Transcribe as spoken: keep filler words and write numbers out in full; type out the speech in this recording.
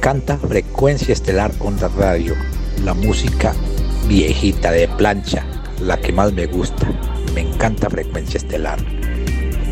encanta Frecuencia Estelar Onda Radio, la música viejita de plancha, la que más me gusta. Me encanta Frecuencia Estelar.